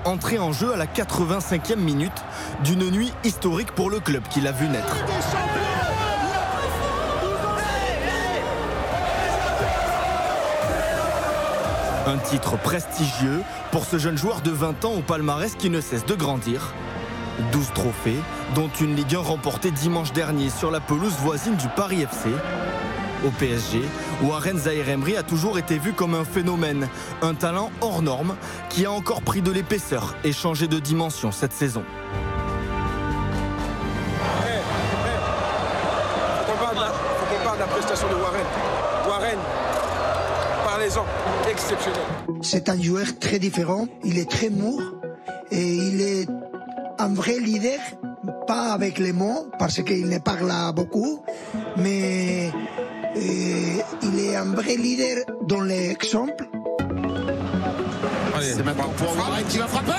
entré en jeu à la 85e minute d'une nuit historique pour le club qui l'a vu naître. Un titre prestigieux pour ce jeune joueur de 20 ans au palmarès qui ne cesse de grandir. 12 trophées, dont une Ligue 1 remportée dimanche dernier sur la pelouse voisine du Paris FC. Au PSG, Warren Zaïre-Emery a toujours été vu comme un phénomène, un talent hors norme qui a encore pris de l'épaisseur et changé de dimension cette saison. Faut qu'on parle de la prestation de Warren. Warren, parlez-en, exceptionnel. C'est un joueur très différent, il est très mûr et il est un vrai leader, pas avec les mots parce qu'il ne parle beaucoup, mais il est un vrai leader dans l'exemple. C'est maintenant pour Warren qui va frapper.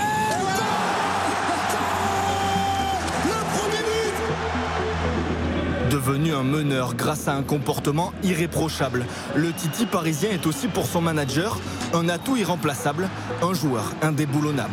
Devenu un meneur grâce à un comportement irréprochable, le Titi parisien est aussi pour son manager un atout irremplaçable, un joueur indéboulonnable.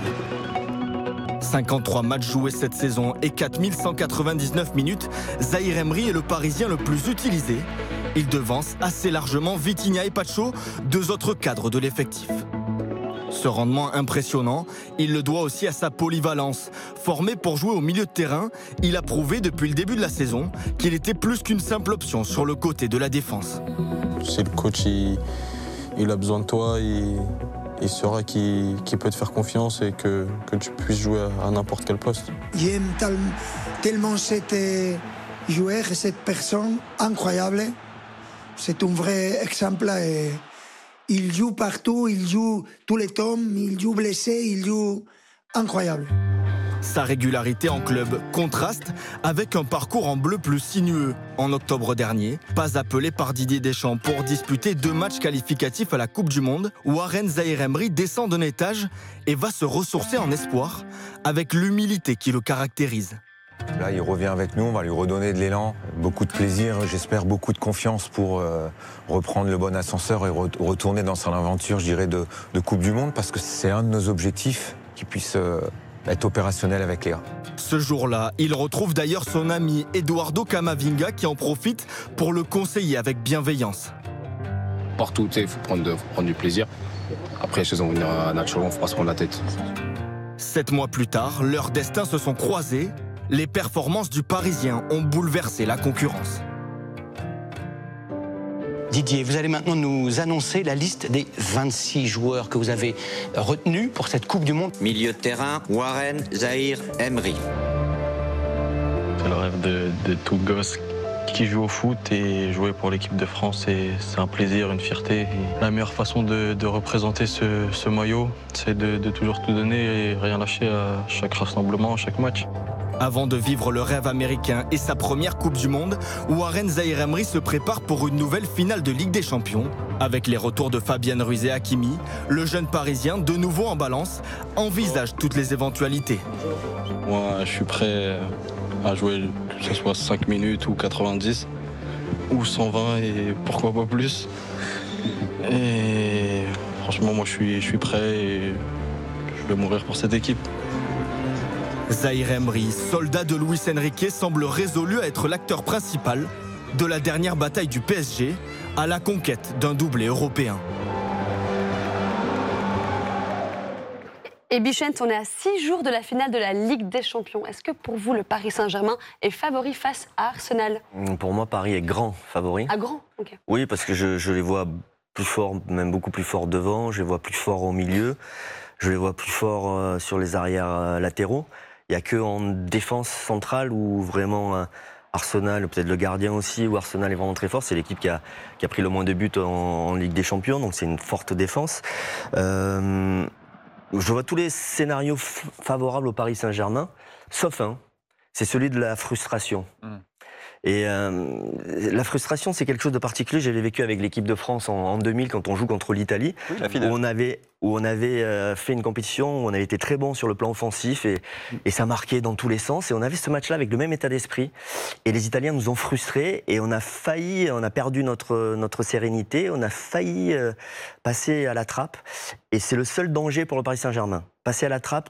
53 matchs joués cette saison et 4199 minutes, Zaïre-Emery est le Parisien le plus utilisé. Il devance assez largement Vitinha et Pacho, deux autres cadres de l'effectif. Ce rendement impressionnant, il le doit aussi à sa polyvalence. Formé pour jouer au milieu de terrain, il a prouvé depuis le début de la saison qu'il était plus qu'une simple option sur le côté de la défense. Si le coach il a besoin de toi, il saura qu'il peut te faire confiance et que tu puisses jouer à n'importe quel poste. J'aime tellement cet joueur et cette personne incroyable. C'est un vrai exemple. Et il joue partout, il joue tous les temps, il joue blessé, il joue incroyable. Sa régularité en club contraste avec un parcours en bleu plus sinueux. En octobre dernier, pas appelé par Didier Deschamps pour disputer 2 matchs qualificatifs à la Coupe du Monde, Warren Zaïre-Emery descend d'un étage et va se ressourcer en espoir avec l'humilité qui le caractérise. Là, il revient avec nous, on va lui redonner de l'élan, beaucoup de plaisir, j'espère beaucoup de confiance pour reprendre le bon ascenseur et retourner dans son aventure, je dirais, de Coupe du Monde, parce que c'est un de nos objectifs, qu'il puisse être opérationnel avec Léa. Ce jour-là, il retrouve d'ailleurs son ami Eduardo Camavinga qui en profite pour le conseiller avec bienveillance. Partout, il faut prendre du plaisir. Après, les choses vont venir naturellement, il faut pas se prendre la tête. 7 mois plus tard, leurs destins se sont croisés. Les performances du Parisien ont bouleversé la concurrence. Didier, vous allez maintenant nous annoncer la liste des 26 joueurs que vous avez retenus pour cette Coupe du Monde. Milieu de terrain, Warren Zaïre-Emery. C'est le rêve de tout gosse qui joue au foot, et jouer pour l'équipe de France, c'est un plaisir, une fierté. Et la meilleure façon de représenter ce maillot, c'est de toujours tout donner et rien lâcher à chaque rassemblement, à chaque match. Avant de vivre le rêve américain et sa première Coupe du Monde, Warren Zaïre-Emery se prépare pour une nouvelle finale de Ligue des Champions. Avec les retours de Fabian Ruiz et Hakimi, le jeune Parisien, de nouveau en balance, envisage toutes les éventualités. Moi, je suis prêt à jouer, que ce soit 5 minutes ou 90, ou 120 et pourquoi pas plus. Et franchement, moi, je suis prêt et je vais mourir pour cette équipe. Zaïre-Emery, soldat de Luis Enrique, semble résolu à être l'acteur principal de la dernière bataille du PSG à la conquête d'un doublé européen. Et Bichente, on est à 6 jours de la finale de la Ligue des Champions. Est-ce que pour vous, le Paris Saint-Germain est favori face à Arsenal? Pour moi, Paris est grand favori. Ah, grand, ok. Oui, parce que je les vois plus forts, même beaucoup plus forts devant. Je les vois plus forts au milieu. Je les vois plus forts sur les arrières latéraux. Il n'y a qu'en défense centrale où vraiment Arsenal, peut-être le gardien aussi, où Arsenal est vraiment très fort. C'est l'équipe qui a pris le moins de buts en Ligue des Champions, donc c'est une forte défense. Je vois tous les scénarios favorables au Paris Saint-Germain, sauf un, c'est celui de la frustration. Et la frustration, c'est quelque chose de particulier. J'avais vécu avec l'équipe de France en 2000 quand on joue contre l'Italie, où on avait fait une compétition où on avait été très bon sur le plan offensif et ça marquait dans tous les sens. Et on avait ce match-là avec le même état d'esprit. Et les Italiens nous ont frustrés et on a perdu notre sérénité, on a failli passer à la trappe. Et c'est le seul danger pour le Paris Saint-Germain. Passer à la trappe,